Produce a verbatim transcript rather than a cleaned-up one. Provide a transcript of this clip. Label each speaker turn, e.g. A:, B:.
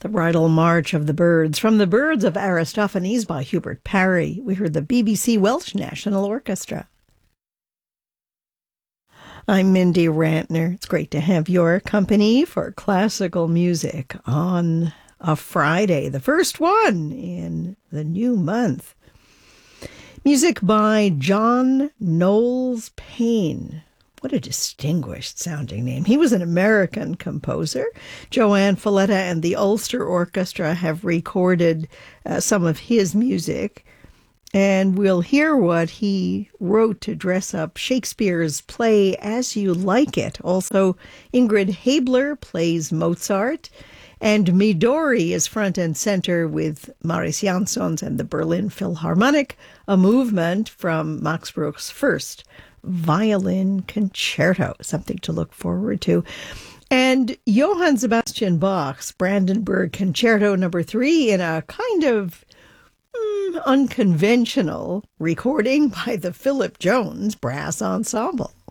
A: The Bridal March of the Birds, from the Birds of Aristophanes by Hubert Parry. We heard the B B C Welsh National Orchestra. I'm Mindy Rantner. It's great to have your company for classical music on a Friday, the first one in the new month. Music by John Knowles Payne. What a distinguished sounding name. He was an American composer. Joanne Falletta and the Ulster Orchestra have recorded uh, some of his music. And we'll hear what he wrote to dress up Shakespeare's play As You Like It. Also, Ingrid Habler plays Mozart. And Midori is front and center with Marius Jansons and the Berlin Philharmonic, a movement from Max Bruch's first violin concerto, something to look forward to. And Johann Sebastian Bach's Brandenburg Concerto number three in a kind of mm, unconventional recording by the Philip Jones Brass Ensemble.